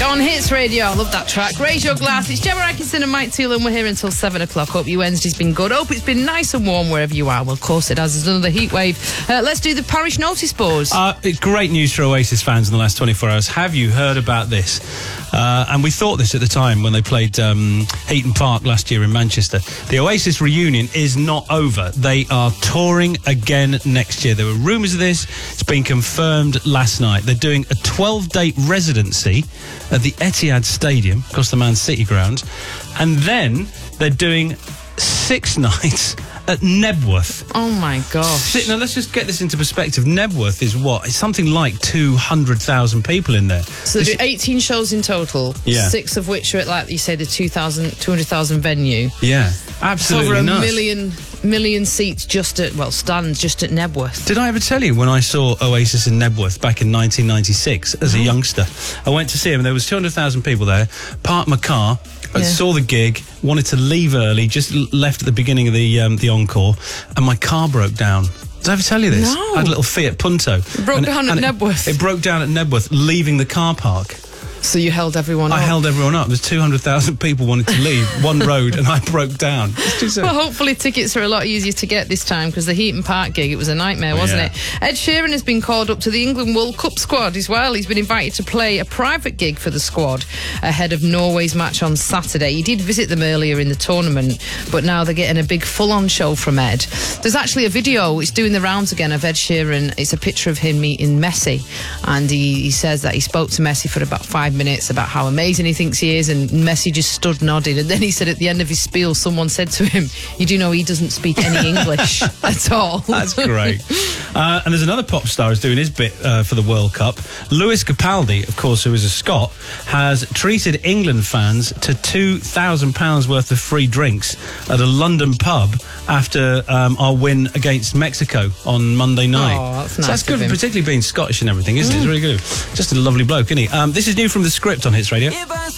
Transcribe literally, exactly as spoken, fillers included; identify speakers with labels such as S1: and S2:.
S1: on Hits Radio. I love that track. Raise your glass. It's Gemma Atkinson and Mike Teal, and we're here until seven o'clock. Hope your Wednesday's been good. Hope it's been nice and warm wherever you are. Well, of course it has. There's another heat wave. Uh, let's do the parish notice boards.
S2: Uh, it's great news for Oasis fans in the last twenty-four hours. Have you heard about this? Uh, and we thought this at the time when they played um, Heaton Park last year in Manchester. The Oasis reunion is not over. They are touring again next year. There were rumours of this. It's been confirmed last night. They're doing a twelve-day residency at the Etihad Stadium, across the Man City grounds. And then they're doing six nights at Nebworth.
S1: Oh, my gosh.
S2: Now, let's just get this into perspective. Nebworth is what? It's something like two hundred thousand people in there.
S1: So they do eighteen shows in total,
S2: yeah.
S1: six of which are at, like you say, the two hundred thousand venue.
S2: Yeah, absolutely
S1: Over a
S2: nuts.
S1: million, million seats just at, well, stands just at Nebworth.
S2: Did I ever tell you when I saw Oasis in Nebworth back in nineteen ninety-six as a youngster? I went to see him and there was two hundred thousand people there, parked my car, I
S1: Yeah.
S2: saw the gig, wanted to leave early, just l- left at the beginning of the um, the encore, and my car broke down. Did I ever tell you this?
S1: No.
S2: I had a little Fiat Punto.
S1: It broke
S2: and,
S1: down at
S2: and
S1: Nebworth.
S2: It, it broke down at Nebworth, leaving the car park.
S1: So you held everyone
S2: I
S1: up.
S2: held everyone up. There's two hundred thousand people wanted to leave one road, and I broke down. It's too sad.
S1: Well, hopefully tickets are a lot easier to get this time, because the Heaton Park gig, it was a nightmare,
S2: Oh,
S1: wasn't
S2: yeah.
S1: it? Ed Sheeran has been called up to the England World Cup squad as well. He's been invited to play a private gig for the squad ahead of Norway's match on Saturday. He did visit them earlier in the tournament, but now they're getting a big full-on show from Ed. There's actually a video, it's doing the rounds again, of Ed Sheeran. It's a picture of him meeting Messi, and he, he says that he spoke to Messi for about five minutes about how amazing he thinks he is, and Messi just stood nodding. And then he said at the end of his spiel, someone said to him, "You do know he doesn't speak any English at all."
S2: That's great. Uh, and there's another pop star who's doing his bit uh, for the World Cup. Lewis Capaldi, of course, who is a Scot, has treated England fans to two thousand pounds worth of free drinks at a London pub after um, our win against Mexico on Monday night.
S1: Oh, that's
S2: so
S1: nice
S2: that's good,
S1: of him.
S2: particularly being Scottish and everything, isn't it? It's really good. Just a lovely bloke, isn't he? Um, this is new from The Script on Hits Radio.